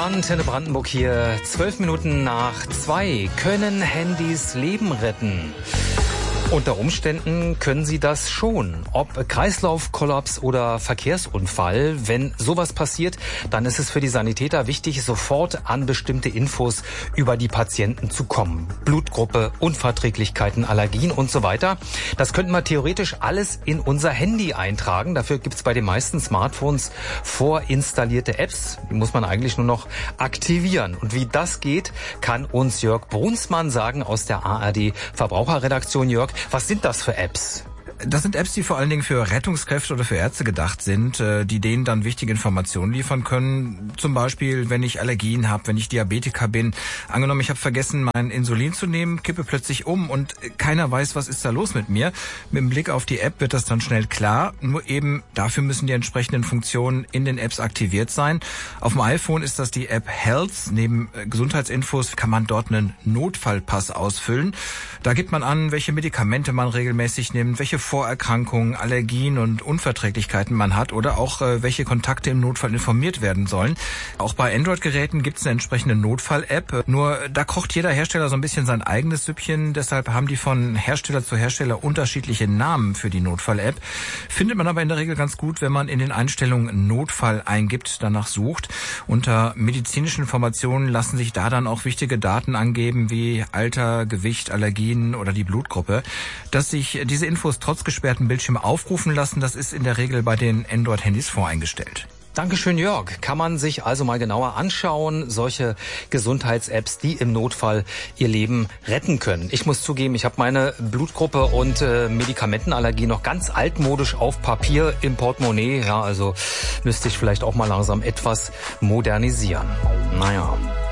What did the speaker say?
Antenne Brandenburg hier, 12 Minuten nach 2. Können Handys Leben retten? Unter Umständen können sie das schon. Ob Kreislaufkollaps oder Verkehrsunfall, wenn sowas passiert, dann ist es für die Sanitäter wichtig, sofort an bestimmte Infos über die Patienten zu kommen. Blutgruppe, Unverträglichkeiten, Allergien und so weiter. Das könnten wir theoretisch alles in unser Handy eintragen. Dafür gibt's bei den meisten Smartphones vorinstallierte Apps. Die muss man eigentlich nur noch aktivieren. Und wie das geht, kann uns Jörg Brunsmann sagen aus der ARD Verbraucherredaktion. Jörg, was sind das für Apps? Das sind Apps, die vor allen Dingen für Rettungskräfte oder für Ärzte gedacht sind, die denen dann wichtige Informationen liefern können. Zum Beispiel, wenn ich Allergien habe, wenn ich Diabetiker bin. Angenommen, ich habe vergessen, mein Insulin zu nehmen, kippe plötzlich um und keiner weiß, was ist da los mit mir. Mit dem Blick auf die App wird das dann schnell klar. Nur eben dafür müssen die entsprechenden Funktionen in den Apps aktiviert sein. Auf dem iPhone ist das die App Health. Neben Gesundheitsinfos kann man dort einen Notfallpass ausfüllen. Da gibt man an, welche Medikamente man regelmäßig nimmt, welche Vorerkrankungen, Allergien und Unverträglichkeiten man hat oder auch welche Kontakte im Notfall informiert werden sollen. Auch bei Android-Geräten gibt es eine entsprechende Notfall-App. Nur da kocht jeder Hersteller so ein bisschen sein eigenes Süppchen. Deshalb haben die von Hersteller zu Hersteller unterschiedliche Namen für die Notfall-App. Findet man aber in der Regel ganz gut, wenn man in den Einstellungen Notfall eingibt, danach sucht. Unter medizinischen Informationen lassen sich da dann auch wichtige Daten angeben wie Alter, Gewicht, Allergien oder die Blutgruppe. Dass sich diese Infos trotz gesperrten Bildschirm aufrufen lassen, das ist in der Regel bei den Android-Handys voreingestellt. Dankeschön, Jörg. Kann man sich also mal genauer anschauen, solche Gesundheits-Apps, die im Notfall ihr Leben retten können. Ich muss zugeben, ich habe meine Blutgruppe und Medikamentenallergie noch ganz altmodisch auf Papier im Portemonnaie. Ja, also müsste ich vielleicht auch mal langsam etwas modernisieren. Naja.